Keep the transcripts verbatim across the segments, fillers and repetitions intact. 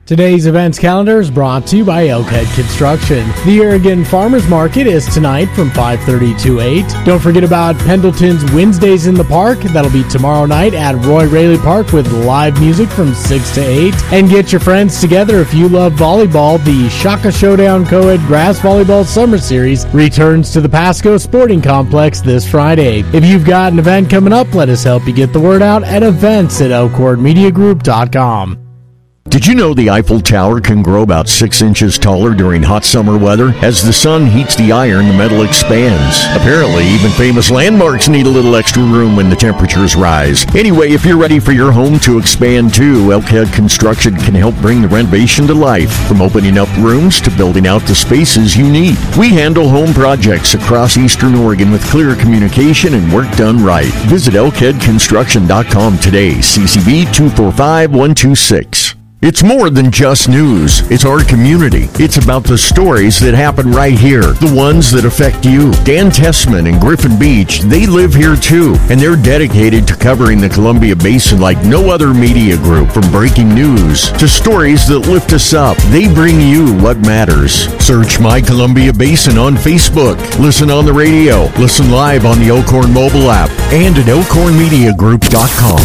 Today's events calendar is brought to you by Elkhead Construction. The Oregon Farmers Market is tonight from five thirty to eight. Don't forget about Pendleton's Wednesdays in the Park. That'll be tomorrow night at Roy Raley Park with live music from six to eight. And get your friends together if you love volleyball. The Shaka Showdown Co-ed Grass Volleyball Summer Series returns to the Pasco Sporting Complex this Friday. If you've got an event coming up, let us help you get the word out at events at elkhorn media group dot com. Did you know the Eiffel Tower can grow about six inches taller during hot summer weather? As the sun heats the iron, the metal expands. Apparently, even famous landmarks need a little extra room when the temperatures rise. Anyway, if you're ready for your home to expand too, Elkhead Construction can help bring the renovation to life. From opening up rooms to building out the spaces you need. We handle home projects across Eastern Oregon with clear communication and work done right. Visit elkhead construction dot com today. C C B two four five one two six. It's more than just news. It's our community. It's about the stories that happen right here, the ones that affect you. Dan Tessman and Griffin Beach, they live here too, and they're dedicated to covering the Columbia Basin like no other media group. From breaking news to stories that lift us up, they bring you what matters. Search My Columbia Basin on Facebook. Listen on the radio. Listen live on the Elkhorn mobile app and at elkhorn media group dot com.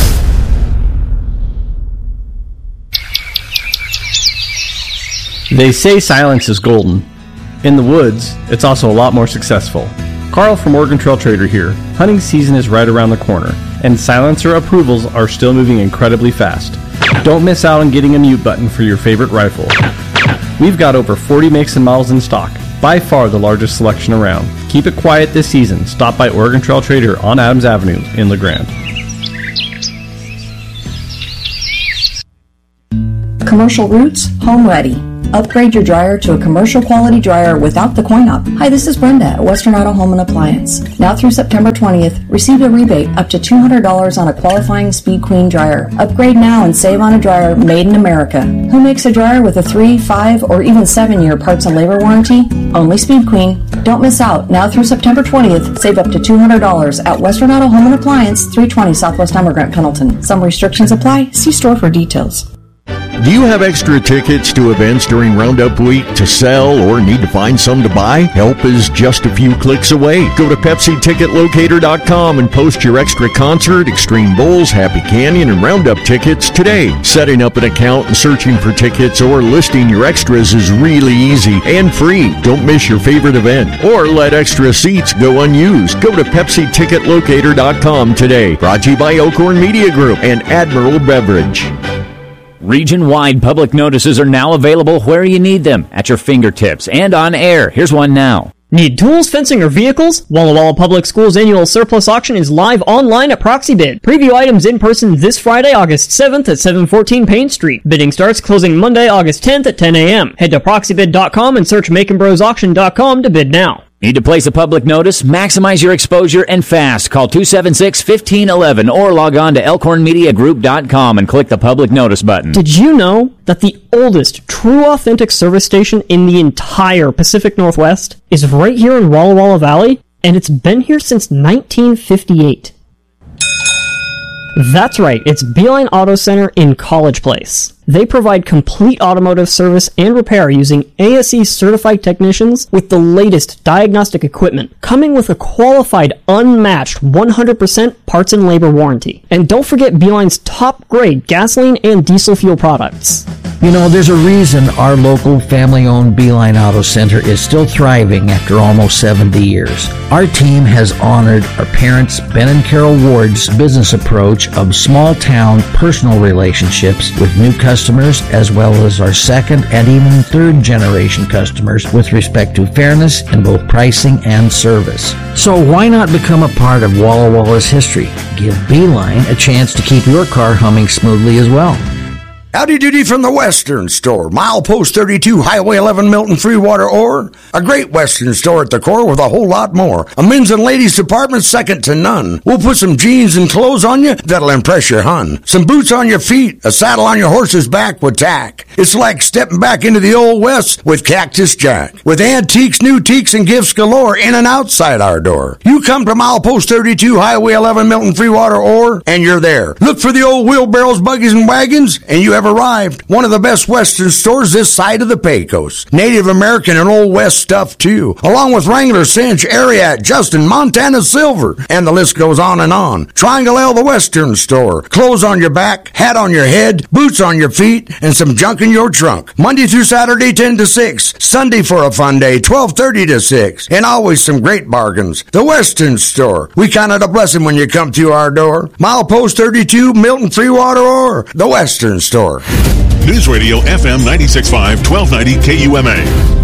They say silence is golden. In the woods, it's also a lot more successful. Carl from Oregon Trail Trader here. Hunting season is right around the corner, and silencer approvals are still moving incredibly fast. Don't miss out on getting a mute button for your favorite rifle. We've got over forty makes and models in stock, by far the largest selection around. Keep it quiet this season. Stop by Oregon Trail Trader on Adams Avenue in La Grande. Commercial Roots, home ready. Upgrade your dryer to a commercial quality dryer without the coin-op. Hi, this is Brenda at Western Auto Home and Appliance. Now through September twentieth, receive a rebate up to two hundred dollars on a qualifying Speed Queen dryer. Upgrade now and save on a dryer made in America. Who makes a dryer with a three, five, or even seven year parts and labor warranty? Only Speed Queen. Don't miss out. Now through September twentieth, save up to two hundred dollars at Western Auto Home and Appliance, three twenty Southwest Emigrant, Pendleton. Some restrictions apply. See store for details. Do you have extra tickets to events during Roundup Week to sell or need to find some to buy? Help is just a few clicks away. Go to Pepsi Ticket Locator dot com and post your extra concert, Extreme Bowls, Happy Canyon, and Roundup tickets today. Setting up an account and searching for tickets or listing your extras is really easy and free. Don't miss your favorite event or let extra seats go unused. Go to Pepsi Ticket Locator dot com today. Brought to you by Elkhorn Media Group and Admiral Beverage. Region-wide public notices are now available where you need them, at your fingertips and on air. Here's one now. Need tools, fencing, or vehicles? Walla Walla Public Schools annual surplus auction is live online at ProxyBid. Preview items in person this Friday, August seventh at seven fourteen Payne Street. Bidding starts closing Monday, August tenth at ten a.m. Head to proxy bid dot com and search makin bros auction dot com to bid now. Need to place a public notice? Maximize your exposure and fast. Call two seven six, one five one one or log on to elkhorn media group dot com and click the public notice button. Did you know that the oldest true authentic service station in the entire Pacific Northwest is right here in Walla Walla Valley? And it's been here since nineteen fifty-eight. That's right, it's Beeline Auto Center in College Place. They provide complete automotive service and repair using A S E certified technicians with the latest diagnostic equipment, coming with a qualified, unmatched one hundred percent parts and labor warranty. And don't forget Beeline's top-grade gasoline and diesel fuel products. You know, there's a reason our local family-owned Beeline Auto Center is still thriving after almost seventy years. Our team has honored our parents, Ben and Carol Ward's business approach of small-town personal relationships with new customers, as well as our second and even third-generation customers with respect to fairness in both pricing and service. So why not become a part of Walla Walla's history? Give Beeline a chance to keep your car humming smoothly as well. Howdy doody from the Western Store. Milepost thirty-two, Highway eleven, Milton, Freewater, Ore. A great Western store at the core with a whole lot more. A men's and ladies department second to none. We'll put some jeans and clothes on you that'll impress your hun. Some boots on your feet, a saddle on your horse's back with tack. It's like stepping back into the old West with Cactus Jack. With antiques, new teaks, and gifts galore in and outside our door. You come to Milepost thirty-two, Highway eleven, Milton, Freewater, Ore, and you're there. Look for the old wheelbarrows, buggies, and wagons, and you ever have arrived. One of the best Western stores this side of the Pecos. Native American and Old West stuff, too. Along with Wrangler, Cinch, Ariat, Justin, Montana Silver. And the list goes on and on. Triangle L, the Western store. Clothes on your back, hat on your head, boots on your feet, and some junk in your trunk. Monday through Saturday, ten to six. Sunday for a fun day, twelve thirty to six. And always some great bargains. The Western store. We count it a blessing when you come through our door. Milepost thirty-two, Milton Freewater, or the Western store. News Radio F M ninety-six point five, twelve ninety K U M A.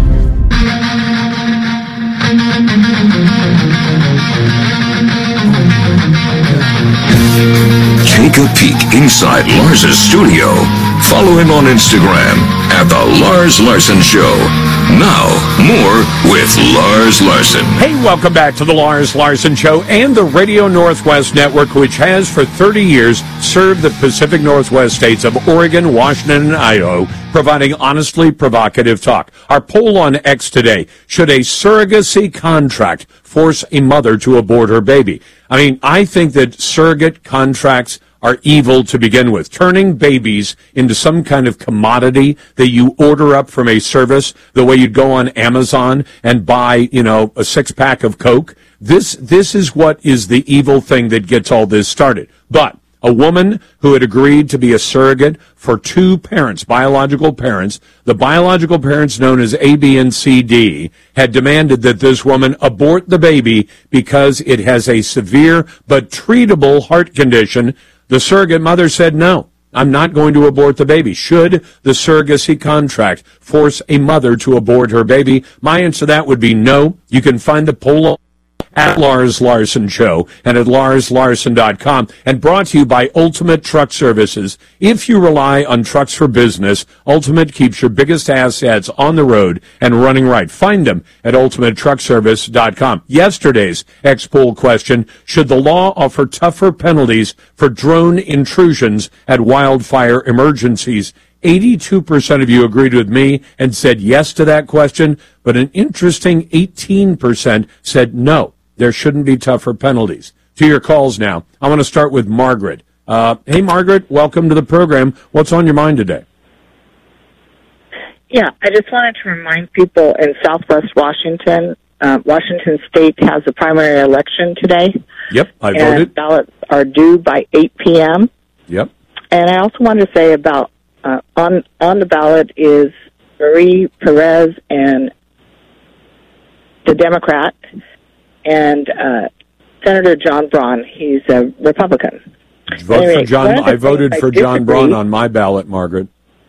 Take a peek inside Lars's studio. Follow him on Instagram at The Lars Larson Show. Now, more with Lars Larson. Hey, welcome back to The Lars Larson Show and the Radio Northwest Network, which has for thirty years served the Pacific Northwest states of Oregon, Washington, and Idaho, providing honestly provocative talk. Our poll on X today: should a surrogacy contract force a mother to abort her baby? I mean, I think that surrogate contracts are evil to begin with. Turning babies into some kind of commodity that you order up from a service, the way you'd go on Amazon and buy, you know, a six-pack of Coke. This, this is what is the evil thing that gets all this started. But a woman who had agreed to be a surrogate for two parents, biological parents, the biological parents known as A, B, and C, D, had demanded that this woman abort the baby because it has a severe but treatable heart condition. The surrogate mother said, no, I'm not going to abort the baby. Should the surrogacy contract force a mother to abort her baby? My answer to that would be no. You can find the poll at Lars Larson Show and at lars larson dot com, and brought to you by Ultimate Truck Services. If you rely on trucks for business, Ultimate keeps your biggest assets on the road and running right. Find them at ultimate truck service dot com. Yesterday's X-Poll question: should the law offer tougher penalties for drone intrusions at wildfire emergencies? eighty-two percent of you agreed with me and said yes to that question, but an interesting eighteen percent said no, there shouldn't be tougher penalties. To your calls now. I want to start with Margaret. Uh, hey, Margaret, welcome to the program. What's on your mind today? Yeah, I just wanted to remind people in Southwest Washington, uh, Washington State has a primary election today. Yep, I and voted. Ballots are due by eight p.m. Yep. And I also wanted to say about uh, on on the ballot is Marie Perez and the Democrat, and uh, Senator John Braun. He's a Republican. Vote anyway, for John. I voted for I John Braun on my ballot, Margaret.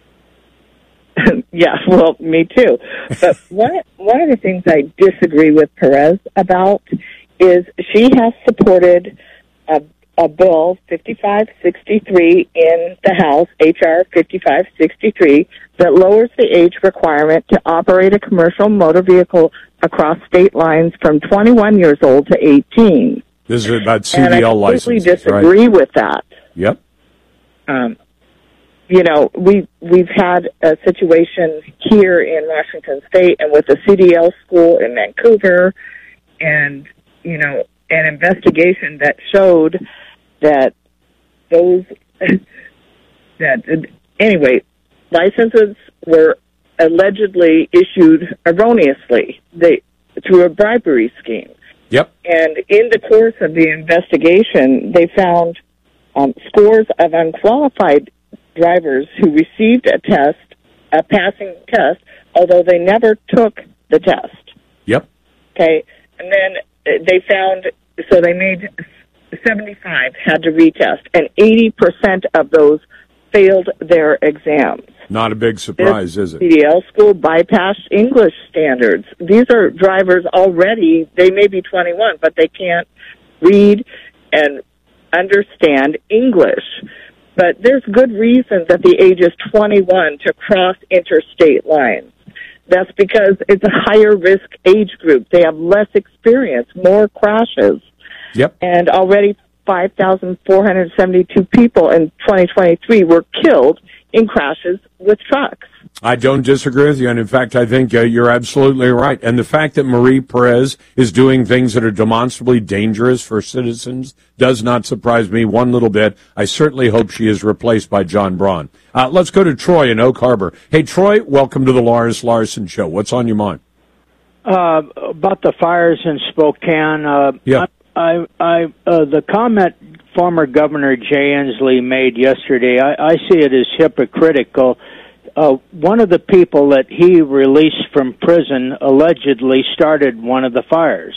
Yeah, well, me too. But one one of the things I disagree with Perez about is she has supported a, a bill, fifty-five sixty-three, in the House, H R fifty-five sixty-three, that lowers the age requirement to operate a commercial motor vehicle across state lines from twenty-one years old to eighteen. This is about C D L and I licenses, completely disagree right? with that. Yep. Um, you know, we we've had a situation here in Washington State and with the C D L school in Vancouver, and you know, an investigation that showed that those that anyway, licenses were allegedly issued erroneously, they through a bribery scheme. Yep. And in the course of the investigation, they found um, scores of unqualified drivers who received a test, a passing test, although they never took the test. Yep. Okay. And then they found, so they made seventy-five had to retest, and eighty percent of those failed their exams. Not a big surprise, this is it? C D L school bypassed English standards. These are drivers already, they may be twenty-one, but they can't read and understand English. But there's good reason that the age is twenty-one to cross interstate lines. That's because it's a higher risk age group. They have less experience, more crashes. Yep. And already five thousand four hundred seventy-two people in twenty twenty-three were killed in crashes with trucks. I don't disagree with you, and in fact, I think uh, you're absolutely right. And the fact that Marie Perez is doing things that are demonstrably dangerous for citizens does not surprise me one little bit. I certainly hope she is replaced by John Braun. Uh, let's go to Troy in Oak Harbor. Hey, Troy, welcome to the Lars Larson Show. What's on your mind? Uh, about the fires in Spokane. Uh, yeah. I, I, uh, the comment former Governor Jay Inslee made yesterday, I, I see it as hypocritical. Uh, one of the people that he released from prison allegedly started one of the fires.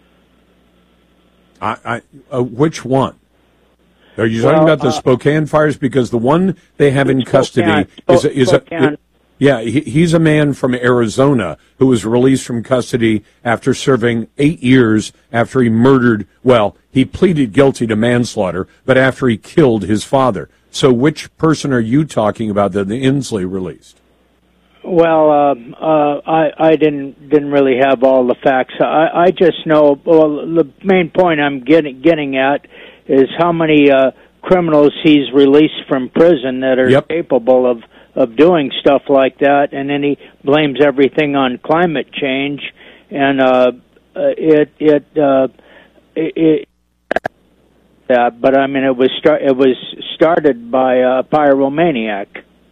I, I uh, which one? Are you Well, talking about the uh, Spokane fires? Because the one they have in custody Spokane, is a, is a, Spokane. yeah, he, he's a man from Arizona who was released from custody after serving eight years after he murdered. Well, he pleaded guilty to manslaughter, but after he killed his father. So which person are you talking about that the Inslee released? Well, uh, uh, I, I didn't didn't really have all the facts. I, I just know. Well, the main point I'm getting getting at is how many uh, criminals he's released from prison that are Yep. capable of, of doing stuff like that, and then he blames everything on climate change, and uh, it it uh, it. it that, but I mean, it was start, it was started by a pyromaniac.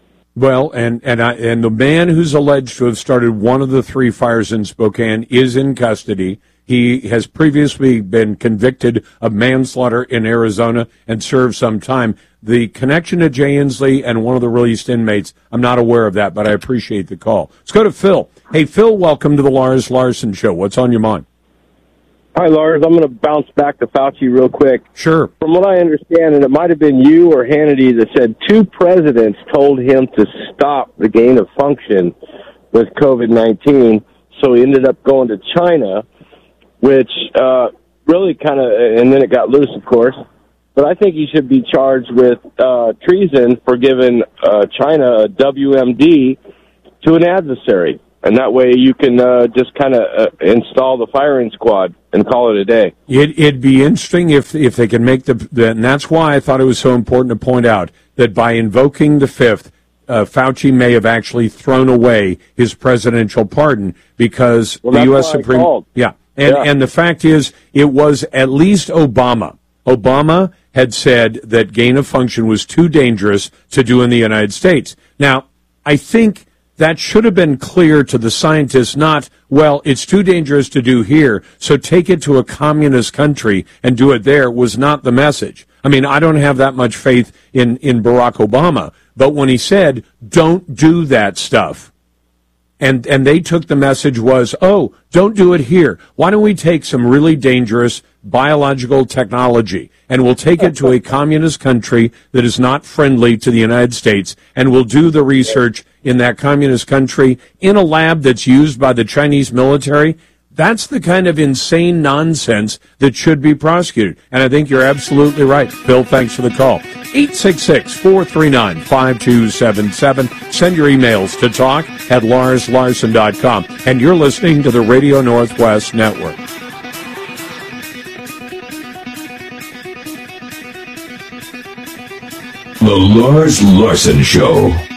Well, and and I, and the man who's alleged to have started one of the three fires in Spokane is in custody. He has previously been convicted of manslaughter in Arizona and served some time. The connection to Jay Inslee and one of the released inmates, I'm not aware of that, but I appreciate the call. Let's go to Phil. Hey, Phil, welcome to the Lars Larson Show. What's on your mind? Hi, Lars. I'm going to bounce back to Fauci real quick. Sure. From what I understand, and it might have been you or Hannity that said two presidents told him to stop the gain of function with COVID nineteen, so he ended up going to China, which uh, really kind of, and then it got loose, of course. But I think he should be charged with uh, treason for giving uh, China a W M D to an adversary. And that way you can uh, just kind of uh, install the firing squad and call it a day. It, it'd be interesting if if they could make the, the, and that's why I thought it was so important to point out that by invoking the fifth, uh, Fauci may have actually thrown away his presidential pardon because Well, the that's U S why I Supreme, called. yeah, and Yeah. and the fact is, it was at least Obama. Obama had said that gain of function was too dangerous to do in the United States. Now, I think that should have been clear to the scientists, not, well, it's too dangerous to do here, so take it to a communist country and do it there, was not the message. I mean, I don't have that much faith in, in Barack Obama, but when he said, don't do that stuff, and, and they took the message was, oh, don't do it here. Why don't we take some really dangerous biological technology and we'll take it to a communist country that is not friendly to the United States, and we'll do the research in that communist country in a lab that's used by the Chinese military? That's the kind of insane nonsense that should be prosecuted. And I think you're absolutely right. Bill, thanks for the call. eight six six, four three nine, five two seven seven. Send your emails to talk at lars larson dot com. And you're listening to the Radio Northwest Network. The Lars Larson Show.